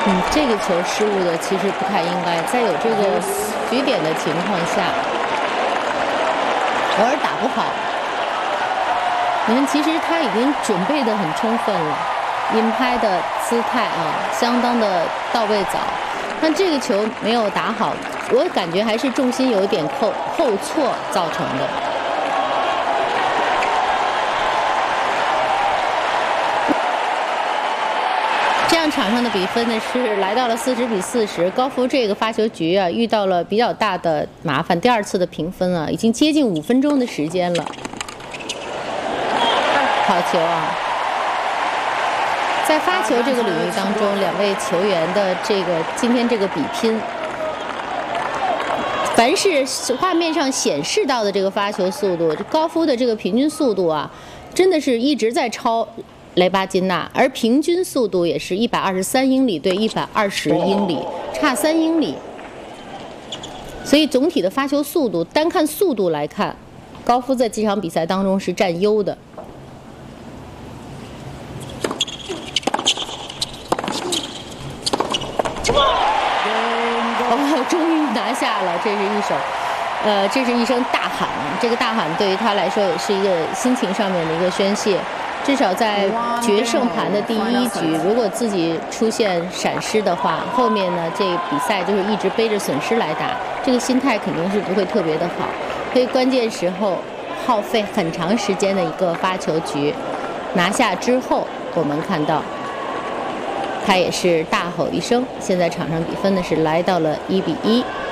这个球失误的其实不太应该，在有这个局点的情况下，偶尔打不好。你看，其实他已经准备得很充分了，引拍的姿态啊，相当的到位早。但这个球没有打好，我感觉还是重心有一点后错造成的。这样场上的比分呢是来到了40比40，高夫这个发球局啊遇到了比较大的麻烦，第2次的平分啊，已经接近5分钟的时间了。好球啊！在发球这个领域当中，两位球员的今天这个比拼，凡是画面上显示到的这个发球速度，高夫的这个平均速度啊，真的是一直在超雷巴金纳，而平均速度也是123英里对120英里，差3英里。所以总体的发球速度，单看速度来看，高夫在这场比赛当中是占优的。哦，终于拿下了，这是一声大喊，这个大喊对于他来说也是一个心情上面的一个宣泄。至少在决胜盘的第1局，如果自己出现闪失的话，后面呢这比赛就是一直背着损失来打，这个心态肯定是不会特别的好。所以关键时候耗费很长时间的一个发球局拿下之后，我们看到他也是大吼一声。现在场上比分呢是来到了1比1。